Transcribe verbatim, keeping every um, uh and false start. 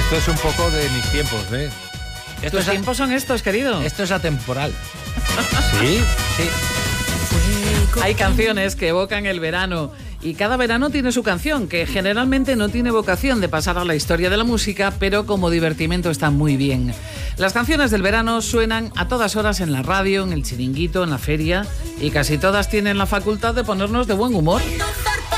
Esto es un poco de mis tiempos, ¿eh? Esto ¿Tus tiempos son estos, querido? Esto es atemporal. ¿Sí? Sí. Hay canciones que evocan el verano y cada verano tiene su canción, que generalmente no tiene vocación de pasar a la historia de la música, pero como divertimento está muy bien. Las canciones del verano suenan a todas horas en la radio, en el chiringuito, en la feria, y casi todas tienen la facultad de ponernos de buen humor.